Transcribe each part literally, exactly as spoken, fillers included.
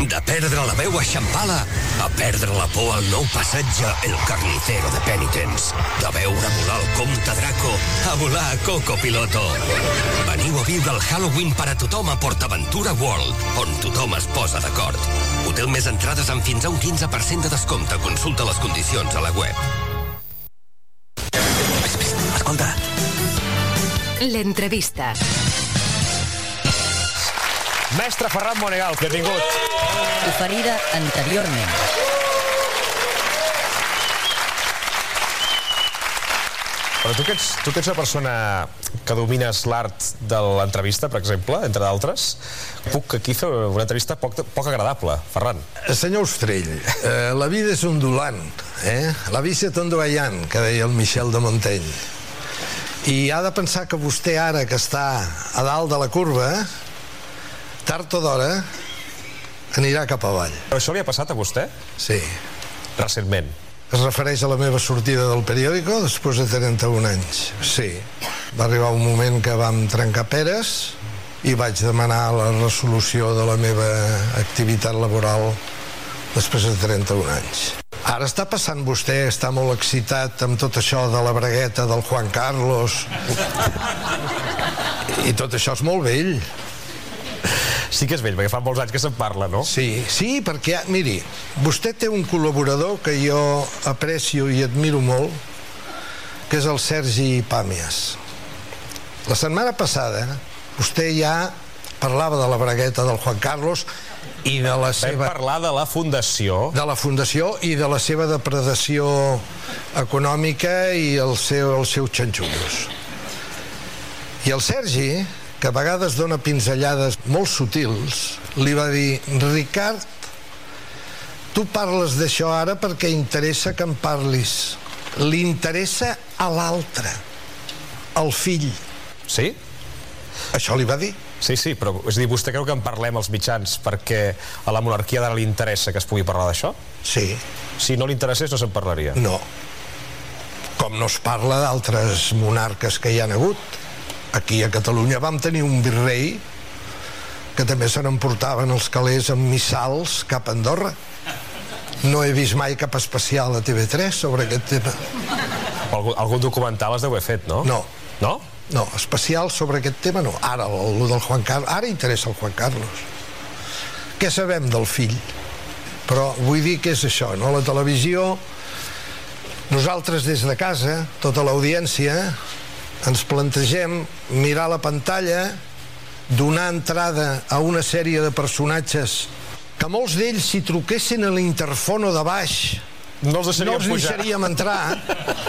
De perdre la veu a Xampala a perdre la por al nou passatge El Carnicero de Penitence. De veure volar el comte Draco a volar a Coco Piloto. Veniu a viure el Halloween per a tothom a PortAventura World, on tothom es posa d'acord. Hotel més entrades amb fins a un quinze per cent de descompte. Consulta les condicions a la web. Escolta. L'entrevista. Mestre Ferran Monegal, benvingut. Oferida anteriorment. Però tu que ets, tu que ets una persona que domines l'art de l'entrevista, per exemple, entre d'altres, puc aquí fer una entrevista poc, poc agradable, Ferran. Senyor Ostrell, eh, la vida és ondulant, eh? La vida és ondulant, que deia el Michel de Montaigne. I ha de pensar que vostè ara, que està a dalt de la curva, tard o d'hora anirà cap avall. Però això li ha passat a vostè? Sí. Recentment? Es refereix a la meva sortida del periòdico després de trenta-un anys. Sí. Va arribar un moment que vam trencar peres i vaig demanar la resolució de la meva activitat laboral després de trenta-un anys. Ara està passant vostè, està molt excitat amb tot això de la bragueta del Juan Carlos. I tot això és molt vell. Sí que és vell, perquè fa molts anys que se'n parla, no? Sí, sí, perquè, miri, vostè té un col·laborador que jo aprecio i admiro molt, que és el Sergi Pàmies. La setmana passada, vostè ja parlava de la bragueta del Juan Carlos i de la seva... Vam parlar de la fundació. De la fundació i de la seva depredació econòmica i el seu, els seus xanxullos. I el Sergi, que a vegades dona pinzellades molt sutils, li va dir: Ricard, tu parles d'això ara perquè interessa que en parlis. Li interessa a l'altre, al fill. Sí? Això li va dir. Sí, sí, però és a dir, vostè creu que en parlem als mitjans perquè a la monarquia d'ara li interessa que es pugui parlar d'això? Sí. Si no li interessés no se'n parlaria? No. Com no es parla d'altres monarques que hi han hagut. Aquí a Catalunya vam tenir un virrei que també se n'emportaven els calés amb missals cap a Andorra. No he vist mai cap especial a T V tres sobre aquest tema. Algun, algun documental has d'haver fet, no? No. No? No, especial sobre aquest tema no. Ara, el del Juan Carlos, ara interessa el Juan Carlos. Què sabem del fill? Però vull dir que és això, no? La televisió, nosaltres des de casa, tota l'audiència, ens plantegem mirar la pantalla, donar entrada a una sèrie de personatges que molts d'ells, si truquessin a l'interfono de baix, no els deixaríem, no els deixaríem entrar,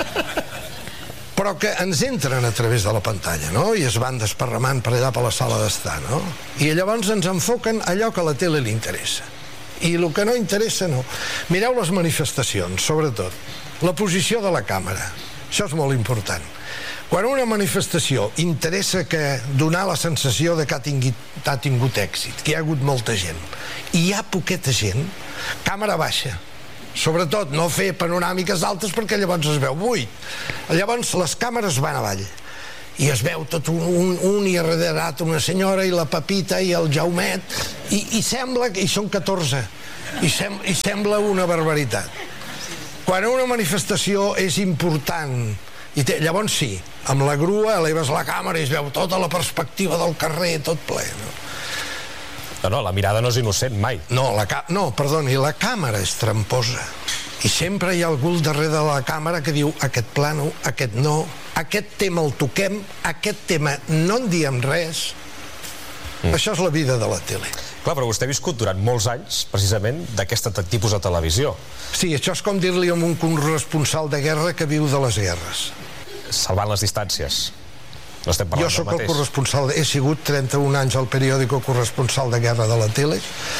però que ens entren a través de la pantalla, no? I es van desparramant per allà per la sala d'estar, no? I llavors ens enfoquen allò que a la tele li interessa. I el que no interessa, no. Mireu les manifestacions, sobretot. La posició de la càmera. Això és molt important. Quan una manifestació interessa que donar la sensació de que ha tingut, ha tingut èxit, que hi ha hagut molta gent, i hi ha poqueta gent, càmera baixa. Sobretot no fer panoràmiques altes perquè llavors es veu buit. Llavors les càmeres van avall i es veu tot un, un, un i darrere una senyora i la Pepita i el Jaumet i, i sembla que hi són catorze i, sem, i sembla una barbaritat. Quan una manifestació és important i té, llavors sí, amb la grua eleves la càmera i es veu tota la perspectiva del carrer, tot ple, no? No, no, la mirada no és innocent mai. No, la ca... no, perdoni, la càmera és tramposa. I sempre hi ha algú darrere de la càmera que diu aquest plano, aquest no, aquest tema el toquem, aquest tema no en diem res. Mm. Això és la vida de la tele. Clar, però vostè ha viscut durant molts anys, precisament, d'aquest tipus de televisió. Sí, això és com dir-li a un corresponsal de guerra que viu de les guerres. Salvant les distàncies. No estem parlant jo sóc del el mateix. corresponsal, he sigut trenta-un anys al periòdico corresponsal de guerra de la tele.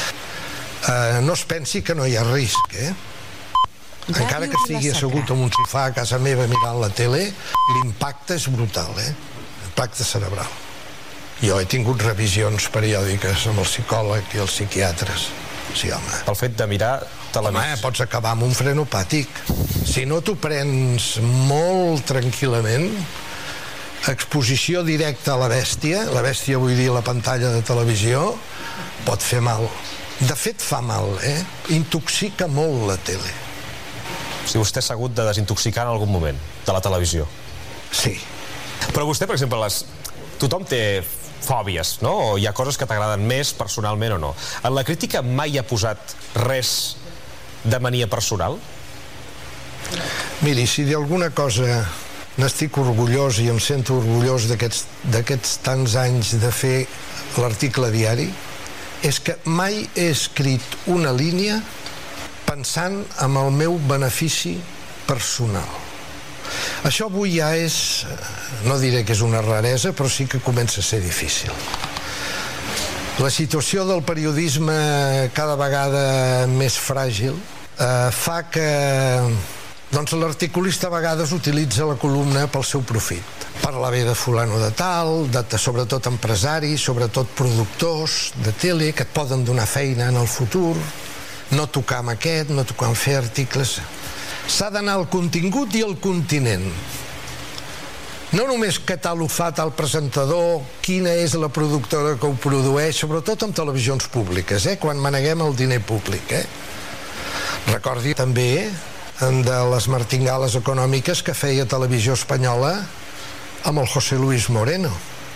Uh, no es pensi que no hi ha risc, eh? Encara que estigui assegut en un sofà a casa meva mirant la tele, l'impacte és brutal, eh? Impacte cerebral. Jo he tingut revisions periòdiques amb el psicòleg i els psiquiatres. Sí, home. El fet de mirar televisió... Home, pots acabar amb un frenopàtic. Si no t'ho prens molt tranquil·lament, exposició directa a la bèstia, la bèstia vull dir la pantalla de televisió, pot fer mal. De fet, fa mal, eh? Intoxica molt la tele. Si vostè s'ha hagut de desintoxicar en algun moment de la televisió. Sí. Però vostè, per exemple, les... tothom té fòbies, no? O hi ha coses que t'agraden més personalment o no. En la crítica mai ha posat res de mania personal? Miri, si d'alguna cosa n'estic orgullós i em sento orgullós d'aquests tants anys de fer l'article diari, és que mai he escrit una línia pensant en el meu benefici personal. Això avui ja és, no diré que és una raresa, però sí que comença a ser difícil. La situació del periodisme cada vegada més fràgil eh, fa que doncs, l'articulista a vegades utilitza la columna pel seu profit. Parla bé de fulano de tal, de, sobretot empresaris, sobretot productors de tele que et poden donar feina en el futur, no tocar amb aquest, no tocar amb fer articles. S'ha d'anar al contingut i al continent. No només catalofar tal presentador, quina és la productora que ho produeix, sobretot en televisions públiques, eh? Quan maneguem el diner públic. Eh? Recordi també de les martingales econòmiques que feia Televisió Espanyola amb el José Luis Moreno.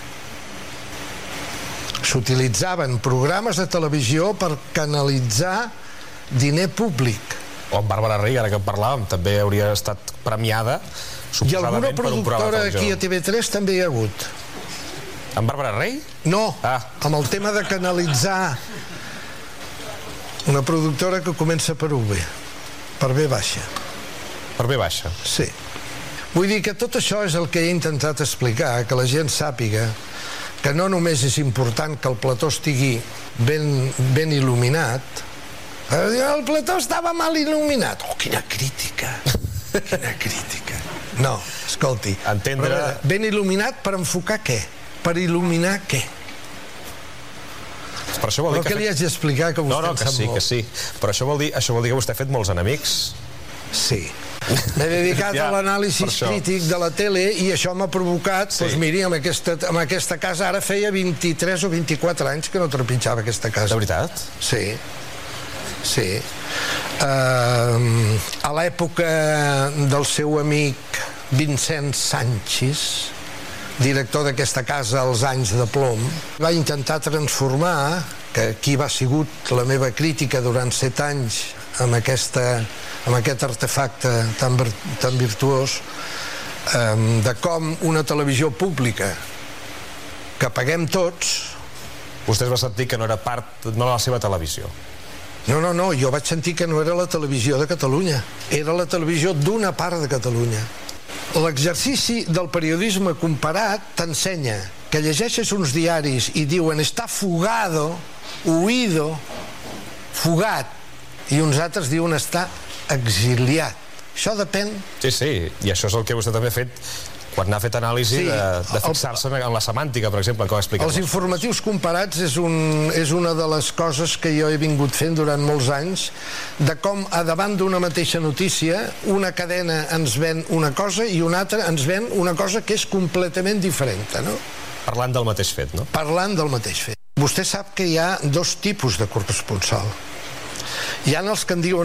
S'utilitzaven programes de televisió per canalitzar diner públic. O amb Bàrbara Rey, ara que en parlàvem, també hauria estat premiada i alguna productora aquí a T V tres també hi ha hagut. Amb Bàrbara Rey? No, ah. amb el tema de canalitzar una productora que comença per U B, per B baixa. Per B baixa? Sí. Vull dir que tot això és el que he intentat explicar, que la gent sàpiga que no només és important que el plató estigui ben, ben il·luminat. El plató estava mal il·luminat. Oh, quina crítica! Quina crítica! No, escolti, entendre... ben il·luminat per enfocar què? Per il·luminar què? Per això vol dir que, que li haig d'explicar que vostè no, no, en que sap sí, molt. Que sí. Però això vol dir, això vol dir que vostè ha fet molts enemics? Sí. M'he dedicat ja, a l'anàlisi crític de la tele i això m'ha provocat, sí. Doncs miri, amb aquesta, amb aquesta casa ara feia vint-i-tres o vint-i-quatre anys que no trepitjava aquesta casa. De veritat? Sí. Sí. Uh, a l'època del seu amic Vincent Sanchis, director d'aquesta casa als anys de plom, va intentar transformar, que aquí va sigut la meva crítica durant set anys amb, aquesta, amb aquest artefacte tan, tan virtuós, um, de com una televisió pública que paguem tots... Vostè es va sentir que no era part, no era la seva televisió. No, no, no, jo vaig sentir que no era la televisió de Catalunya, era la televisió d'una part de Catalunya. L'exercici del periodisme comparat t'ensenya que llegeixes uns diaris i diuen està fugado, huido, fugat, i uns altres diuen està exiliat. Això depèn... Sí, sí, i això és el que vostè també ha fet quan ha fet anàlisi sí, de, de fixar-se en la semàntica, per exemple, com ha explicat. Els informatius comparats és, un, és una de les coses que jo he vingut fent durant molts anys, de com a davant d'una mateixa notícia una cadena ens ven una cosa i una altra ens ven una cosa que és completament diferent, no? Parlant del mateix fet, no? Parlant del mateix fet. Vostè sap que hi ha dos tipus de corresponsal. Hi ha els que en diuen